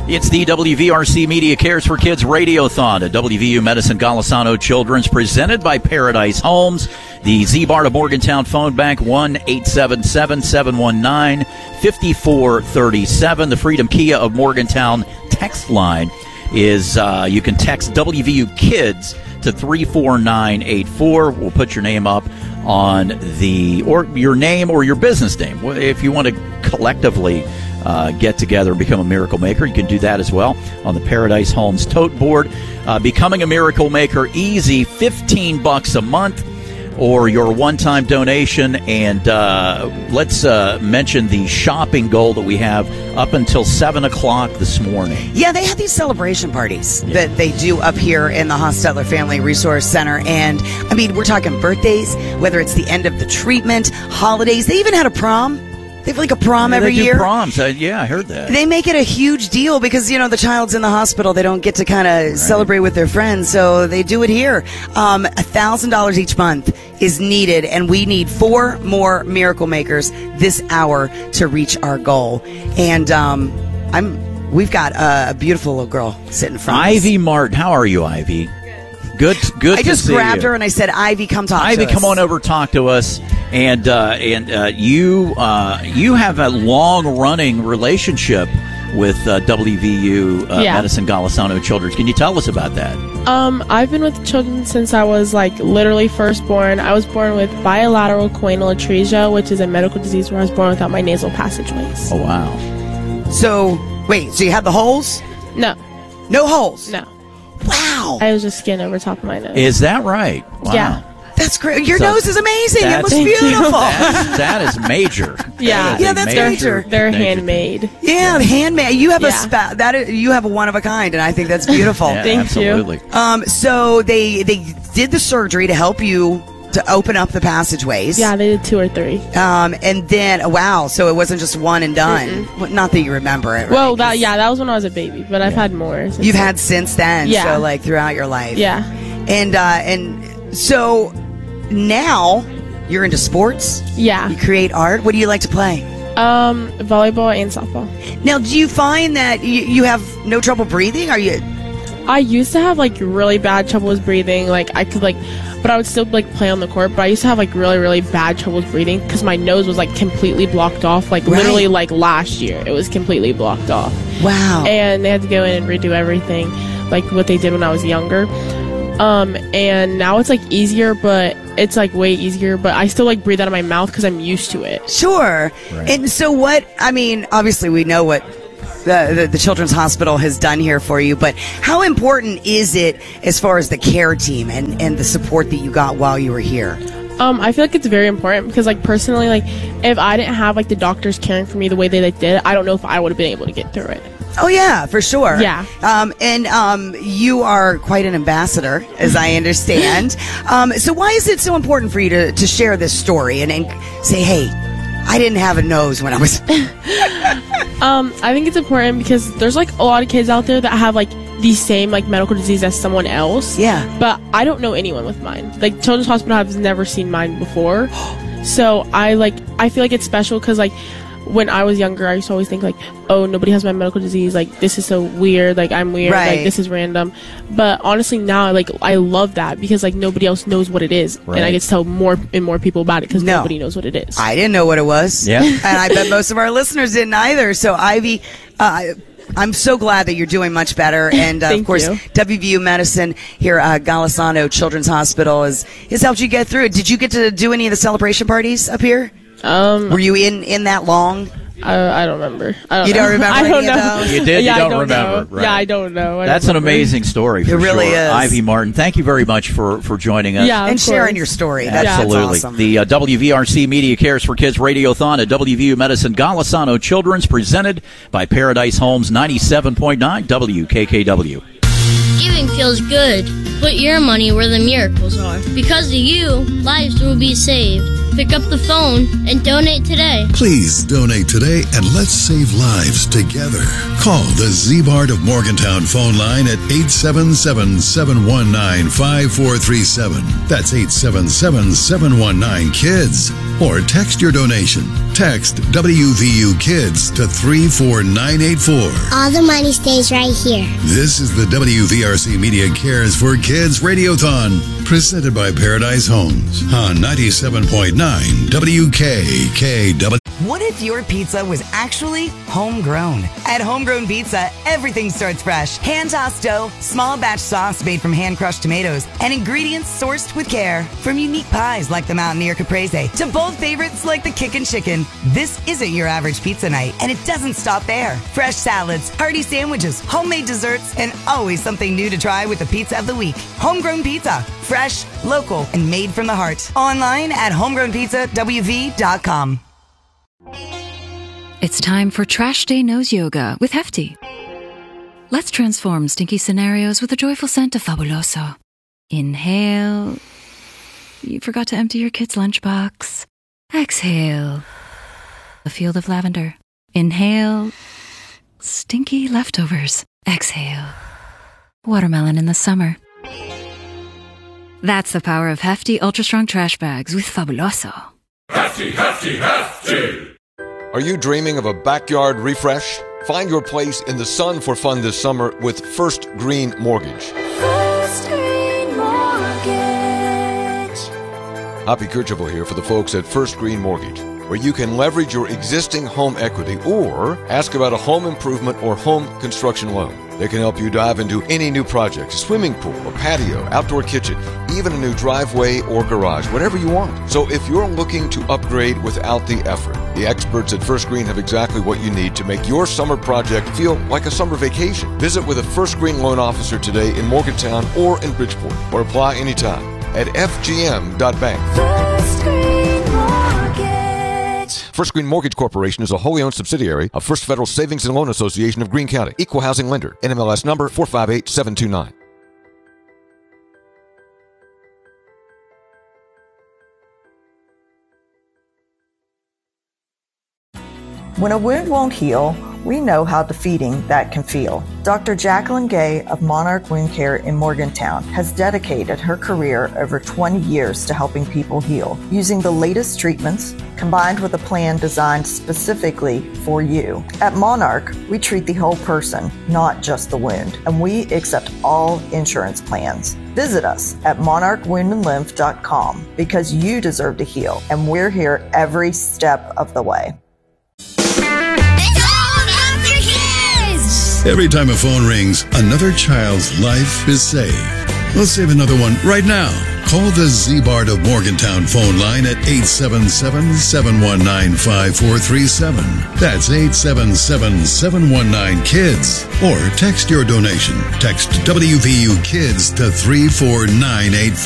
It's the WVRC Media Cares for Kids Radiothon at WVU Medicine Golisano Children's, presented by Paradise Homes. The Z-Bar to Morgantown phone bank, 1-877-719-5437. The Freedom Kia of Morgantown text line is you can text WVU Kids to 34984. We'll put your name up on or your name or your business name. If you want to collectively get together and become a Miracle Maker, you can do that as well on the Paradise Homes tote board. Becoming a Miracle Maker, easy, $15 a month, or your one-time donation. And let's mention the shopping goal that we have up until 7 o'clock this morning. Yeah, they have these celebration parties that they do up here in the Hostetler Family Resource Center. And, I mean, we're talking birthdays, whether it's the end of the treatment, holidays. They even had a prom. They have like a prom every year. They do proms. Yeah, I heard that. They make it a huge deal because, you know, the child's in the hospital. They don't get to kind of celebrate with their friends, so they do it here. $1,000 each month is needed, and we need 4 more Miracle Makers this hour to reach our goal. And we've got a beautiful little girl sitting in front of us. Ivy Martin. How are you, Ivy? Good. I just grabbed her and I said, "Ivy, come talk to us." Ivy, come on over, talk to us. And you have a long-running relationship with WVU Medicine Golisano Children's. Can you tell us about that? I've been with children since I was literally first born. I was born with bilateral choanal atresia, which is a medical disease where I was born without my nasal passageways. Oh wow! So wait, so you had the holes? No holes. No. Wow. I was just skin over top of my nose. Is that right? Wow. Yeah. That's great. Your nose is amazing. It looks Thank beautiful. you. That is major. Yeah. Yeah, that's major. They're handmade. Yeah, handmade. You have you have a one of a kind, and I think that's beautiful. Yeah, Thank absolutely. you. So they did the surgery to help you to open up the passageways. Yeah, they did 2 or 3. And then so it wasn't just one and done. Well, not that you remember it. Right? Well, that was when I was a baby, but I've had more. You've had since then. Yeah. So throughout your life. Yeah. And so now you're into sports. Yeah. You create art. What do you like to play? Volleyball and softball. Now, do you find that you have no trouble breathing? I used to have really bad troubles breathing. I could but I would still play on the court. But I used to have really, really bad troubles breathing because my nose was completely blocked off. Literally last year, it was completely blocked off. Wow. And they had to go in and redo everything, what they did when I was younger. And now it's easier, but it's way easier. But I still breathe out of my mouth because I'm used to it. Sure. Right. And so obviously we know what the Children's Hospital has done here for you, but how important is it as far as the care team and the support that you got while you were here? I feel it's very important because personally, if I didn't have the doctors caring for me the way they did, I don't know if I would have been able to get through it. Oh yeah, for sure. Yeah. And you are quite an ambassador, as I understand. So why is it so important for you to share this story and say, hey, I didn't have a nose when I was... I think it's important because there's a lot of kids out there that have the same medical disease as someone else. Yeah. But I don't know anyone with mine. Children's Hospital has never seen mine before. So I feel it's special because when I was younger, I used to always think oh, nobody has my medical disease. This is so weird. I'm weird. Right. This is random. But honestly, now I love that because nobody else knows what it is, right. And I get to tell more and more people about it because nobody knows what it is. I didn't know what it was. Yeah. And I bet most of our listeners didn't either. So Ivy, I'm so glad that you're doing much better. And of course, WVU Medicine here at Golisano Children's Hospital has helped you get through it. Did you get to do any of the celebration parties up here? Were you in that long? I don't remember. You don't remember any of those? You did? Yeah, you don't remember? Right. Yeah, I don't know. That's an amazing story for It really sure. is. Ivy Martin, thank you very much for joining us. Yeah, and sharing your story. Absolutely. That's awesome. The WVRC Media Cares for Kids Radiothon at WVU Medicine Golisano Children's, presented by Paradise Homes, 97.9 WKKW. Giving feels good. Put your money where the miracles are. Because of you, lives will be saved. Pick up the phone and donate today. Please donate today and let's save lives together. Call the Z-Bart of Morgantown phone line at 877-719-5437. That's 877-719-KIDS. Or text your donation. Text WVU Kids to 34984. All the money stays right here. This is the WVRC Media Cares for Kids Radiothon, presented by Paradise Homes on 97.9 WKKW. What if your pizza was actually homegrown? At Homegrown Pizza, everything starts fresh. Hand-tossed dough, small batch sauce made from hand-crushed tomatoes, and ingredients sourced with care. From unique pies like the Mountaineer Caprese to bold favorites like the Kickin' Chicken. This isn't your average pizza night, and it doesn't stop there. Fresh salads, hearty sandwiches, homemade desserts, and always something new to try with the Pizza of the Week. Homegrown Pizza. Fresh, local, and made from the heart. Online at homegrownpizzawv.com. It's time for Trash Day Nose Yoga with Hefty. Let's transform stinky scenarios with the joyful scent of Fabuloso. Inhale. You forgot to empty your kid's lunchbox. Exhale. A field of lavender. Inhale. Stinky leftovers. Exhale. Watermelon in the summer. That's the power of Hefty Ultra Strong Trash Bags with Fabuloso. Hefty, Hefty, Hefty! Are you dreaming of a backyard refresh? Find your place in the sun for fun this summer with First Green Mortgage. First Green Mortgage. Hoppy Kercheval here for the folks at First Green Mortgage, where you can leverage your existing home equity or ask about a home improvement or home construction loan. They can help you dive into any new project, a swimming pool, a patio, outdoor kitchen, even a new driveway or garage, whatever you want. So if you're looking to upgrade without the effort, the experts at First Green have exactly what you need to make your summer project feel like a summer vacation. Visit with a First Green loan officer today in Morgantown or in Bridgeport, or apply anytime at fgm.bank. First Green Mortgage. First Green Mortgage Corporation is a wholly owned subsidiary of First Federal Savings and Loan Association of Greene County. Equal housing lender. NMLS number 458729. When a wound won't heal, we know how defeating that can feel. Dr. Jacqueline Gay of Monarch Wound Care in Morgantown has dedicated her career over 20 years to helping people heal, using the latest treatments combined with a plan designed specifically for you. At Monarch, we treat the whole person, not just the wound, and we accept all insurance plans. Visit us at monarchwoundandlymph.com because you deserve to heal, and we're here every step of the way. Every time a phone rings, another child's life is saved. Let's save another one right now. Call the Z-Bart of Morgantown phone line at 877-719-5437. That's 877-719-KIDS. Or text your donation. Text WVU Kids to 34984.